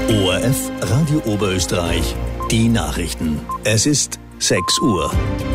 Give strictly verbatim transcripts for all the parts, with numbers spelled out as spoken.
O R F Radio Oberösterreich, die Nachrichten. Es ist sechs Uhr.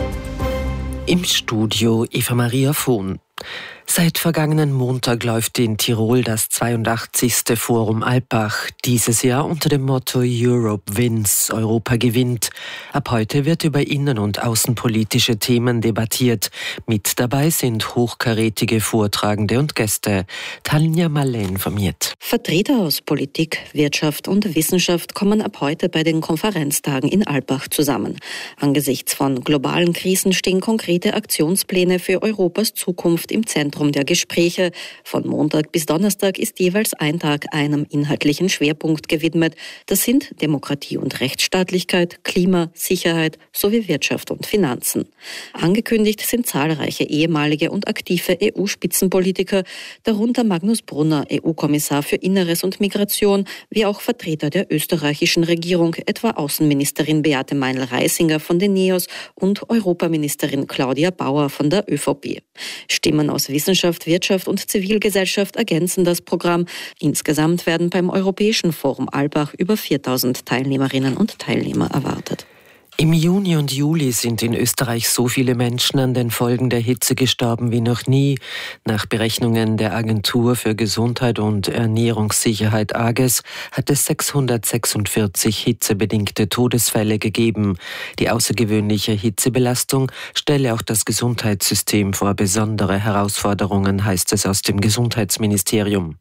Im Studio Eva Maria Vohn. Seit vergangenen Montag läuft in Tirol das zweiundachtzigste Forum Alpbach, dieses Jahr unter dem Motto Europe Wins, Europa gewinnt. Ab heute wird über innen- und außenpolitische Themen debattiert. Mit dabei sind hochkarätige Vortragende und Gäste. Tanja Malé informiert. Vertreter aus Politik, Wirtschaft und Wissenschaft kommen ab heute bei den Konferenztagen in Alpbach zusammen. Angesichts von globalen Krisen stehen konkrete Aktionspläne für Europas Zukunft im Zentrum der Gespräche. Von Montag bis Donnerstag ist jeweils ein Tag einem inhaltlichen Schwerpunkt gewidmet. Das sind Demokratie und Rechtsstaatlichkeit, Klima, Sicherheit sowie Wirtschaft und Finanzen. Angekündigt sind zahlreiche ehemalige und aktive E U-Spitzenpolitiker, darunter Magnus Brunner, E U-Kommissar für Inneres und Migration, wie auch Vertreter der österreichischen Regierung, etwa Außenministerin Beate Meinl-Reisinger von den NEOS und Europaministerin Claudia Bauer von der ÖVP. Stimmen aus Wissenschaft, Wirtschaft und Zivilgesellschaft ergänzen das Programm. Insgesamt werden beim Europäischen Forum Alpbach über viertausend Teilnehmerinnen und Teilnehmer erwartet. Im Juni und Juli sind in Österreich so viele Menschen an den Folgen der Hitze gestorben wie noch nie. Nach Berechnungen der Agentur für Gesundheit und Ernährungssicherheit A G E S hat es sechshundertsechsundvierzig hitzebedingte Todesfälle gegeben. Die außergewöhnliche Hitzebelastung stelle auch das Gesundheitssystem vor besondere Herausforderungen, heißt es aus dem Gesundheitsministerium.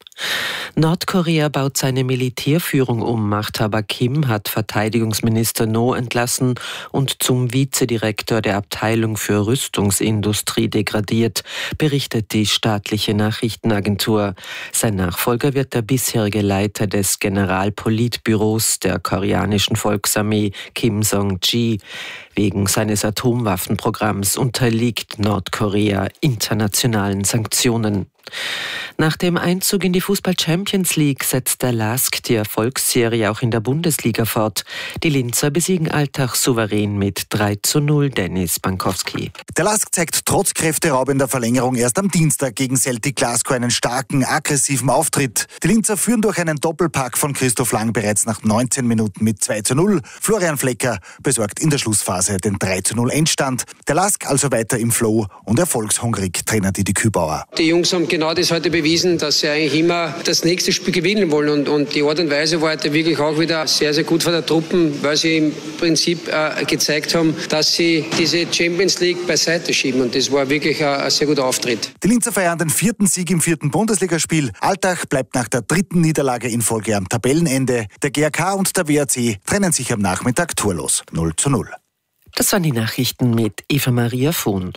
Nordkorea baut seine Militärführung um. Machthaber Kim hat Verteidigungsminister No entlassen und zum Vizedirektor der Abteilung für Rüstungsindustrie degradiert, berichtet die staatliche Nachrichtenagentur. Sein Nachfolger wird der bisherige Leiter des Generalpolitbüros der koreanischen Volksarmee, Kim Song-ji. Wegen seines Atomwaffenprogramms unterliegt Nordkorea internationalen Sanktionen. Nach dem Einzug in die Fußball-Champions League setzt der L A S K die Erfolgsserie auch in der Bundesliga fort. Die Linzer besiegen Altach souverän mit drei zu null. Dennis Bankowski. Der L A S K zeigt trotz Kräfteraub in der Verlängerung erst am Dienstag gegen Celtic Glasgow einen starken, aggressiven Auftritt. Die Linzer führen durch einen Doppelpack von Christoph Lang bereits nach neunzehn Minuten mit zwei zu null. Florian Flecker besorgt in der Schlussphase den drei zu null Endstand. Der L A S K also weiter im Flow und erfolgshungrig, Trainer Didi Kübauer. Die Jungs haben genau das heute bewiesen, dass sie eigentlich immer das nächste Spiel gewinnen wollen. Und, und die Art und Weise war heute wirklich auch wieder sehr, sehr gut von der Truppen, weil sie im Prinzip äh, gezeigt haben, dass sie diese Champions League beiseite schieben. Und das war wirklich ein, ein sehr guter Auftritt. Die Linzer feiern den vierten Sieg im vierten Bundesligaspiel. Altach bleibt nach der dritten Niederlage in Folge am Tabellenende. Der G A K und der W A C trennen sich am Nachmittag torlos null zu null. Das waren die Nachrichten mit Eva Maria Vohn.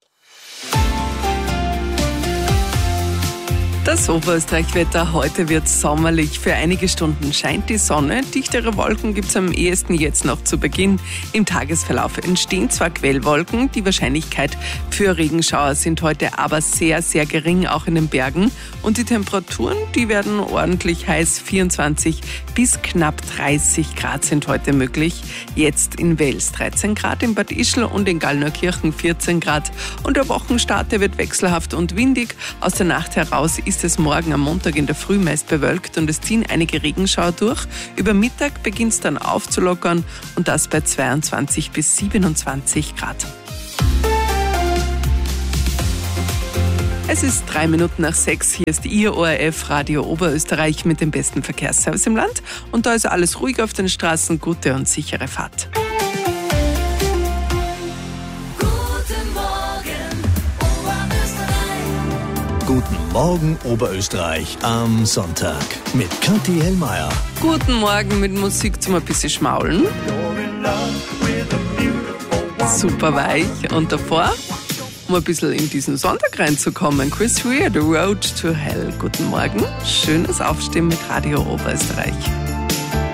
Das Oberösterreich-Wetter. Heute wird sommerlich. Für einige Stunden scheint die Sonne. Dichtere Wolken gibt es am ehesten jetzt noch zu Beginn. Im Tagesverlauf entstehen zwar Quellwolken, die Wahrscheinlichkeit für Regenschauer sind heute aber sehr, sehr gering, auch in den Bergen. Und die Temperaturen, die werden ordentlich heiß. vierundzwanzig bis knapp dreißig Grad sind heute möglich. Jetzt in Wels dreizehn Grad, in Bad Ischl und in Gallnerkirchen vierzehn Grad. Und der Wochenstart, der wird wechselhaft und windig. Aus der Nacht heraus ist es morgen am Montag in der Früh meist bewölkt und es ziehen einige Regenschauer durch. Über Mittag beginnt es dann aufzulockern und das bei zweiundzwanzig bis siebenundzwanzig Grad. Es ist drei Minuten nach sechs. Hier ist Ihr O R F Radio Oberösterreich mit dem besten Verkehrsservice im Land. Und da ist alles ruhig auf den Straßen. Gute und sichere Fahrt. Guten Morgen Oberösterreich am Sonntag mit Kathi Hellmeier. Guten Morgen mit Musik zum ein bisschen schmaulen. Super weich. Und davor, um ein bisschen in diesen Sonntag reinzukommen, Chris Rea, The Road to Hell. Guten Morgen, schönes Aufstehen mit Radio Oberösterreich.